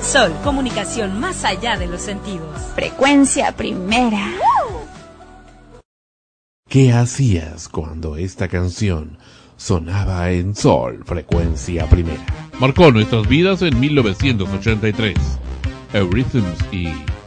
Sol, comunicación más allá de los sentidos. Frecuencia Primera. ¿Qué hacías cuando esta canción sonaba en Sol, Frecuencia Primera? Marcó nuestras vidas en 1983. Eurythms y